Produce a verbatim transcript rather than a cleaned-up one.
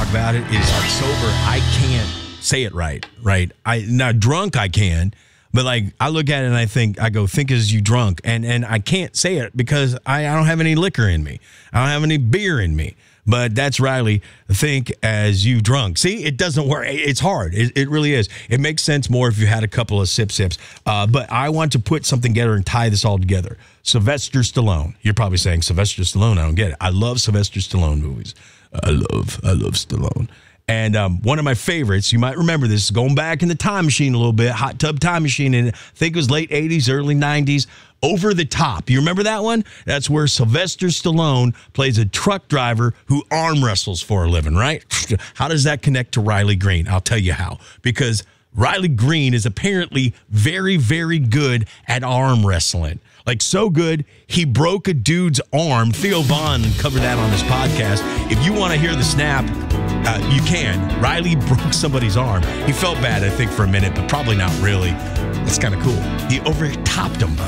about it is like sober, I can't say it right, right? I now drunk I can, but like I look at it and I think I go think as you drunk, and and I can't say it because I, I don't have any liquor in me. I don't have any beer in me. But that's Riley. Think as you drunk. See, it doesn't work. It's hard. It, it really is. It makes sense more if you had a couple of sip sips. Uh, but I want to put something together and tie this all together. Sylvester Stallone. You're probably saying Sylvester Stallone. I don't get it. I love Sylvester Stallone movies. I love, I love Stallone. And um, one of my favorites, you might remember this, going back in the time machine a little bit, Hot Tub Time Machine, and I think it was late eighties, early nineties, Over the Top. You remember that one? That's where Sylvester Stallone plays a truck driver who arm wrestles for a living, right? How does that connect to Riley Green? I'll tell you how. Because Riley Green is apparently very, very good at arm wrestling. Like, so good, he broke a dude's arm. Theo Vaughn covered that on his podcast. If you want to hear the snap, uh, you can. Riley broke somebody's arm. He felt bad, I think, for a minute, but probably not really. That's kind of cool. He overtopped him.